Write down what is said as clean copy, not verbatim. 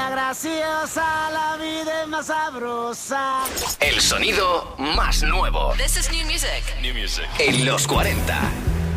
cosa graciosa, la vida es más sabrosa. El sonido más nuevo. This is new music. En los 40.